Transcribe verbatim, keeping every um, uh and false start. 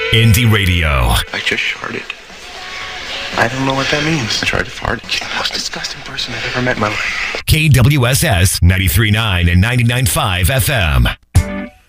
Indie Radio. I just sharted. I don't know what that means. I tried to fart. You're the most disgusting person I've ever met in my life. K W S S ninety-three point nine and ninety-nine point five F M.